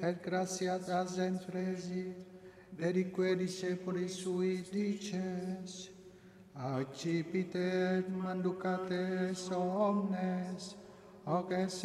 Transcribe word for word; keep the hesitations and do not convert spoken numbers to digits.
et gratiatas enfresit, derique discepuli suis dices, accipite et manducate omnes, hoc esse